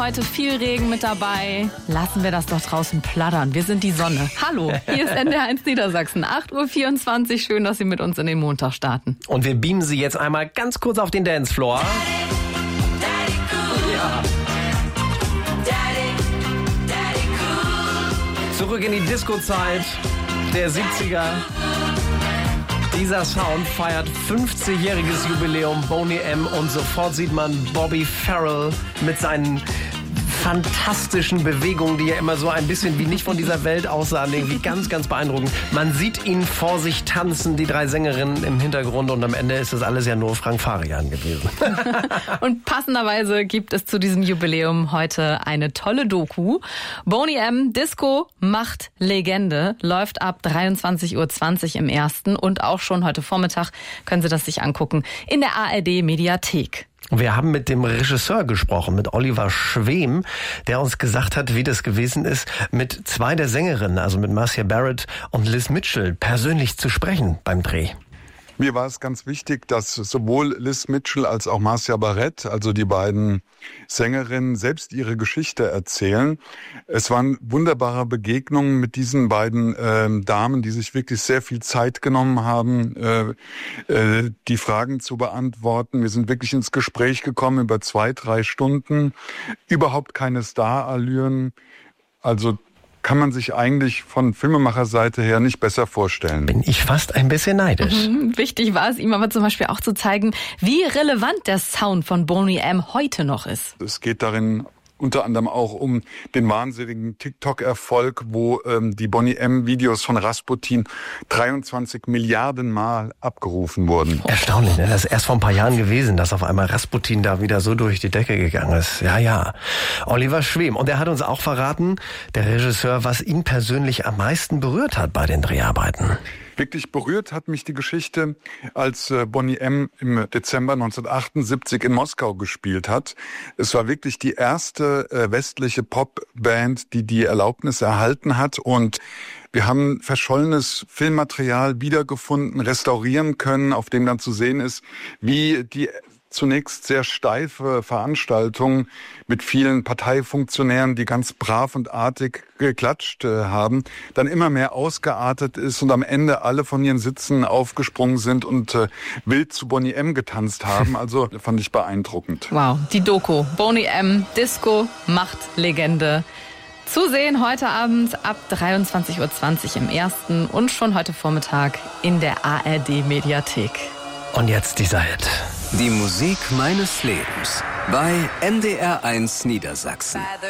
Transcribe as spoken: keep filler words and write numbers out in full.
Heute viel Regen mit dabei. Lassen wir das doch draußen plattern. Wir sind die Sonne. Hallo, hier ist N D R eins Niedersachsen. acht Uhr vierundzwanzig. Schön, dass Sie mit uns in den Montag starten. Und wir beamen Sie jetzt einmal ganz kurz auf den Dancefloor. Ja. Zurück in die Disco-Zeit der siebziger. Dieser Sound feiert fünfzigjähriges Jubiläum, Boney M. Und sofort sieht man Bobby Farrell mit seinen fantastischen Bewegungen, die ja immer so ein bisschen wie nicht von dieser Welt aussahen, irgendwie ganz, ganz beeindruckend. Man sieht ihn vor sich tanzen, die drei Sängerinnen im Hintergrund, und am Ende ist das alles ja nur Frank Farian gewesen. Und passenderweise gibt es zu diesem Jubiläum heute eine tolle Doku. Boney M. Disco macht Legende, läuft ab dreiundzwanzig Uhr zwanzig im ersten, und auch schon heute Vormittag können Sie das sich angucken in der A R D Mediathek. Wir haben mit dem Regisseur gesprochen, mit Oliver Schwem, der uns gesagt hat, wie das gewesen ist, mit zwei der Sängerinnen, also mit Marcia Barrett und Liz Mitchell, persönlich zu sprechen beim Dreh. Mir war es ganz wichtig, dass sowohl Liz Mitchell als auch Marcia Barrett, also die beiden Sängerinnen, selbst ihre Geschichte erzählen. Es waren wunderbare Begegnungen mit diesen beiden äh, Damen, die sich wirklich sehr viel Zeit genommen haben, äh, äh, die Fragen zu beantworten. Wir sind wirklich ins Gespräch gekommen über zwei, drei Stunden. Überhaupt keine Starallüren. Also kann man sich eigentlich von Filmemacherseite her nicht besser vorstellen. Bin ich fast ein bisschen neidisch. Mhm. Wichtig war es ihm aber zum Beispiel auch zu zeigen, wie relevant der Sound von Boney M. heute noch ist. Es geht darin unter anderem auch um den wahnsinnigen TikTok-Erfolg, wo ähm, die Boney M-Videos von Rasputin dreiundzwanzig Milliarden Mal abgerufen wurden. Erstaunlich, ne? Das ist erst vor ein paar Jahren gewesen, dass auf einmal Rasputin da wieder so durch die Decke gegangen ist. Ja, ja. Oliver Schwem. Und er hat uns auch verraten, der Regisseur, was ihn persönlich am meisten berührt hat bei den Dreharbeiten. Wirklich berührt hat mich die Geschichte, als Boney M. im Dezember neunzehnhundertachtundsiebzig in Moskau gespielt hat. Es war wirklich die erste westliche Popband, die die Erlaubnis erhalten hat, und wir haben verschollenes Filmmaterial wiedergefunden, restaurieren können, auf dem dann zu sehen ist, wie die zunächst sehr steife Veranstaltung mit vielen Parteifunktionären, die ganz brav und artig geklatscht äh, haben, dann immer mehr ausgeartet ist und am Ende alle von ihren Sitzen aufgesprungen sind und äh, wild zu Boney M. getanzt haben. Also fand ich beeindruckend. Wow, die Doku Boney M. Disco macht Legende. Zu sehen heute Abend ab dreiundzwanzig Uhr zwanzig im ersten und schon heute Vormittag in der A R D Mediathek. Und jetzt dieser Hit. Die Musik meines Lebens bei N D R eins Niedersachsen.